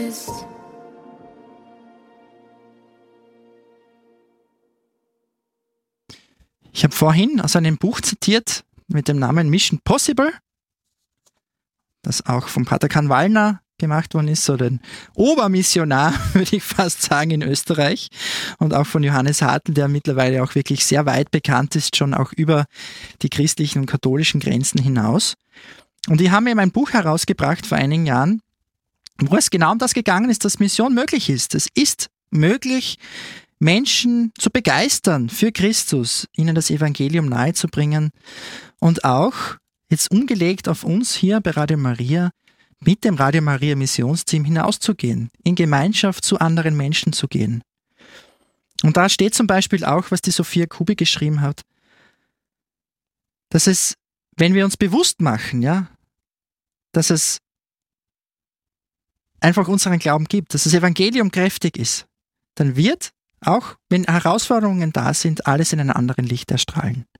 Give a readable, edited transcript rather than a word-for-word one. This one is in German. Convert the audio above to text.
Ich habe vorhin aus einem Buch zitiert mit dem Namen Mission Possible, das auch von Pater Kann Wallner gemacht worden ist, so den Obermissionar, würde ich fast sagen, in Österreich, und auch von Johannes Hartl, der mittlerweile auch wirklich sehr weit bekannt ist, schon auch über die christlichen und katholischen Grenzen hinaus. Und die haben eben ein Buch herausgebracht vor einigen Jahren, wo es genau um das gegangen ist, dass Mission möglich ist. Es ist möglich, Menschen zu begeistern für Christus, ihnen das Evangelium nahezubringen und auch, jetzt umgelegt auf uns hier bei Radio Maria, mit dem Radio Maria Missionsteam hinauszugehen, in Gemeinschaft zu anderen Menschen zu gehen. Und da steht zum Beispiel auch, was die Sophia Kubi geschrieben hat, dass es, wenn wir uns bewusst machen, ja, dass es einfach unseren Glauben gibt, dass das Evangelium kräftig ist, dann wird, auch wenn Herausforderungen da sind, alles in einem anderen Licht erstrahlen.